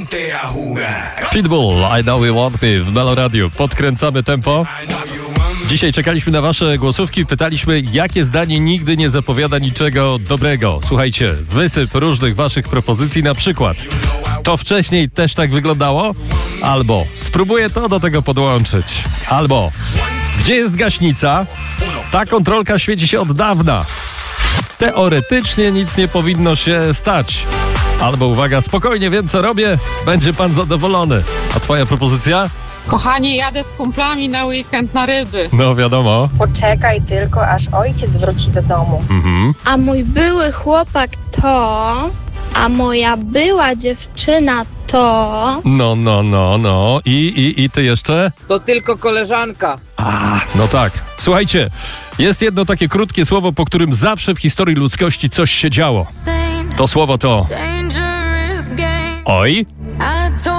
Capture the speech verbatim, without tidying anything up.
Pitbull, I Know You Want Me w Melo Radio. Podkręcamy tempo. Dzisiaj czekaliśmy na wasze głosówki, pytaliśmy, jakie zdanie nigdy nie zapowiada niczego dobrego. Słuchajcie, wysyp różnych waszych propozycji, na przykład to wcześniej też tak wyglądało? Albo spróbuję to do tego podłączyć. Albo gdzie jest gaśnica? Ta kontrolka świeci się od dawna. Teoretycznie nic nie powinno się stać. Albo uwaga, spokojnie wiem co robię, będzie pan zadowolony. A twoja propozycja? Kochanie, jadę z kumplami na weekend na ryby. No wiadomo. Poczekaj tylko, aż ojciec wróci do domu. Mhm. A mój były chłopak to, a moja była dziewczyna to. No, no, no, no. I, i, i ty jeszcze? To tylko koleżanka. A, no tak. Słuchajcie, jest jedno takie krótkie słowo, po którym zawsze w historii ludzkości coś się działo. To słowo to... Oj.